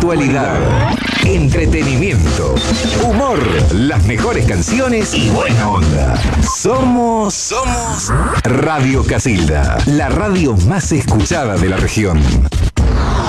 actualidad, entretenimiento, humor, las mejores canciones y buena onda. Somos Radio Casilda, la radio más escuchada de la región.